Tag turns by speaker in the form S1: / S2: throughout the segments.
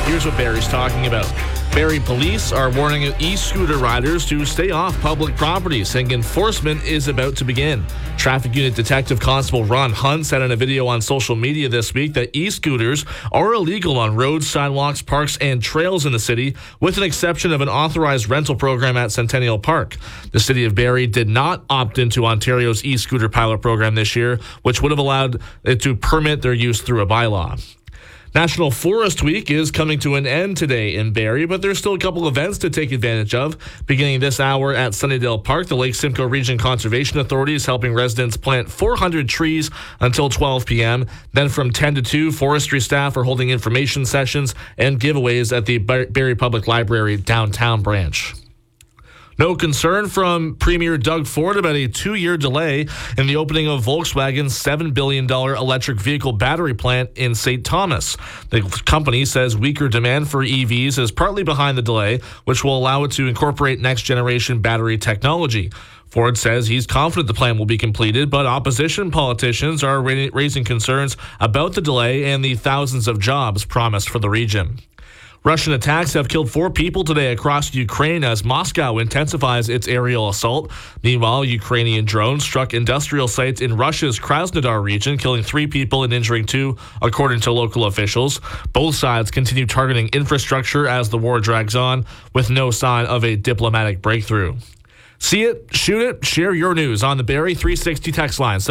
S1: Here's what Barrie's talking about. Barrie police are warning e-scooter riders to stay off public property, saying enforcement is about to begin. Traffic Unit Detective Constable Ron Hunt said in a video on social media this week that e-scooters are illegal on roads, sidewalks, parks, and trails in the city, with an exception of an authorized rental program at Centennial Park. The city of Barrie did not opt into Ontario's e-scooter pilot program this year, which would have allowed it to permit their use through a bylaw. National Forest Week is coming to an end today in Barrie, but there's still a couple events to take advantage of. Beginning this hour at Sunnydale Park, the Lake Simcoe Region Conservation Authority is helping residents plant 400 trees until 12 p.m. Then from 10 to 2, forestry staff are holding information sessions and giveaways at the Barrie Public Library downtown branch. No concern from Premier Doug Ford about a 2-year delay in the opening of Volkswagen's $7 billion electric vehicle battery plant in St. Thomas. The company says weaker demand for EVs is partly behind the delay, which will allow it to incorporate next-generation battery technology. Ford says he's confident the plan will be completed, but opposition politicians are raising concerns about the delay and the thousands of jobs promised for the region. Russian attacks have killed 4 people today across Ukraine as Moscow intensifies its aerial assault. Meanwhile, Ukrainian drones struck industrial sites in Russia's Krasnodar region, killing 3 people and injuring 2, according to local officials. Both sides continue targeting infrastructure as the war drags on, with no sign of a diplomatic breakthrough. See it, shoot it, share your news on the Barrie 360 text line,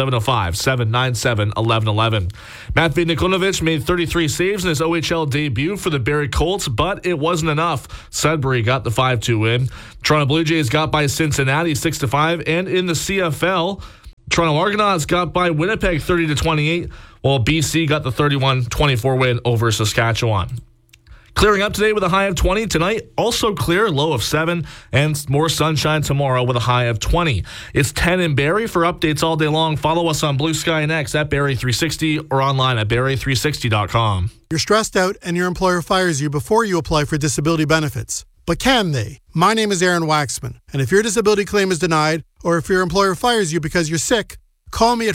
S1: 705-797-1111. Matvei Nikolic made 33 saves in his OHL debut for the Barrie Colts, but it wasn't enough. Sudbury got the 5-2 win. Toronto Blue Jays got by Cincinnati 6-5, and in the CFL, Toronto Argonauts got by Winnipeg 30-28, while BC got the 31-24 win over Saskatchewan. Clearing up today with a high of 20. Tonight, also clear, low of 7, and more sunshine tomorrow with a high of 20. It's 10 in Barrie. For updates all day long, follow us on Blue Sky and X at Barrie360 or online at Barrie360.com.
S2: You're stressed out and your employer fires you before you apply for disability benefits. But can they? My name is Aaron Waxman, and if your disability claim is denied, or if your employer fires you because you're sick, call me at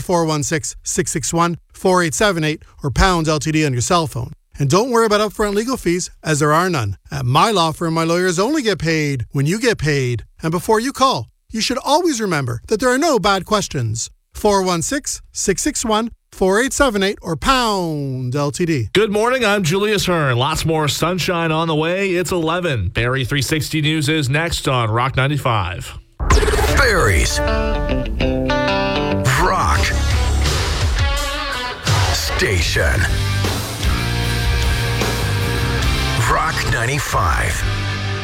S2: 416-661-4878 or pound LTD on your cell phone. And don't worry about upfront legal fees, as there are none. At my law firm, my lawyers only get paid when you get paid. And before you call, you should always remember that there are no bad questions. 416-661-4878 or pound LTD.
S1: Good morning, I'm Julius Hearn. Lots more sunshine on the way. It's 11. Barrie 360 News is next on Rock 95.
S3: Barrie's Rock Station. Rock 95.